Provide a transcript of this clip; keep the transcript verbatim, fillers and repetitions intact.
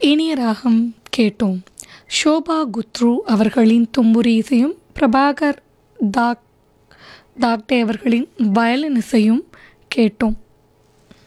இனிய ராகம் கேட்டோம். ஷோபா குத்ரு அவர்களின் தும்புரி இசையும் பிரபாகர் தாக் தாக்டே அவர்களின் வயலின் இசையும் கேட்டோம்.